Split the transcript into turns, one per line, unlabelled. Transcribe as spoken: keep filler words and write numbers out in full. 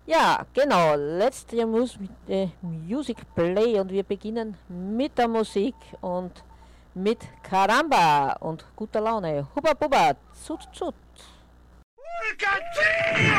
Ja, genau. Let's your mus äh, Music Play und wir beginnen mit der Musik und mit Caramba und guter Laune. Hubba Bubba, zut zut.